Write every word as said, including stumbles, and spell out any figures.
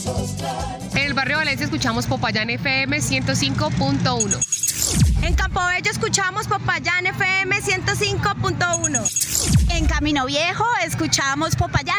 En el barrio Valencia escuchamos Popayán F M ciento cinco punto uno. En Campobello escuchamos Popayán F M ciento cinco punto uno. En Camino Viejo escuchamos Popayán